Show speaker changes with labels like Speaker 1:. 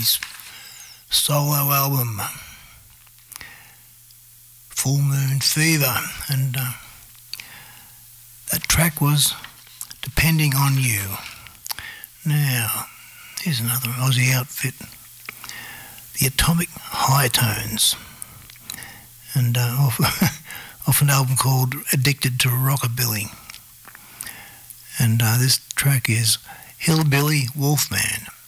Speaker 1: his solo album, Full Moon Fever, and that track was Depending on You. Now, here's another Aussie outfit, the Atomic High Tones, and off an album called Addicted to Rockabilly. And this track is Hillbilly Wolfman.